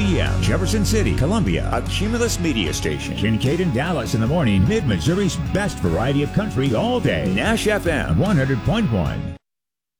p.m. Jefferson City, Columbia, a Cumulus media station. Kincaid and Dallas in the morning, Mid-Missouri's best variety of country all day. Nash FM 100.1.